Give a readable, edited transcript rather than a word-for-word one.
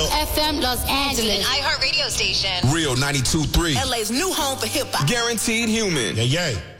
FM Los Angeles. An iHeart radio station. Real 92.3. LA's new home for hip hop. Guaranteed human. Yeah, yeah.